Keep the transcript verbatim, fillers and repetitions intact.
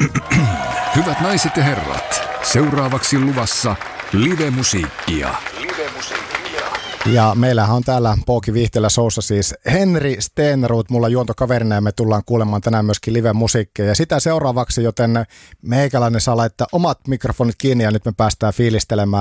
Hyvät naiset ja herrat, seuraavaksi luvassa live-musiikkia. Ja meillähän on täällä Pouki Viihtelä Showssa siis Henri Stenroth, mulla juontokaverina, ja me tullaan kuulemaan tänään myöskin live-musiikkia. Ja sitä seuraavaksi, joten meikäläinen saa laittaa omat mikrofonit kiinni ja nyt me päästään fiilistelemään